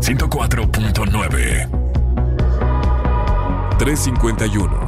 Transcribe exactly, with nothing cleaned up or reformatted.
ciento cuatro punto nueve. trescientos cincuenta y uno.